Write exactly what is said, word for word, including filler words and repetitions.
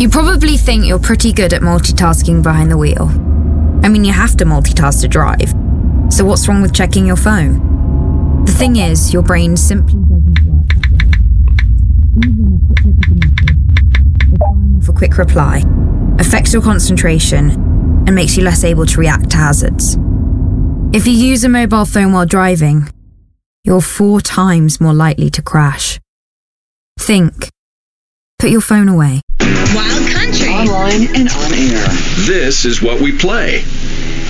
You probably think you're pretty good at multitasking behind the wheel. I mean, you have to multitask to drive. So what's wrong with checking your phone? The thing is, your brain simply doesn't work that way. Even a quick reply affects your concentration and makes you less able to react to hazards. If you use a mobile phone while driving, you're four times more likely to crash. Think. Put your phone away. Wild Country. Online and on air. This is what we play.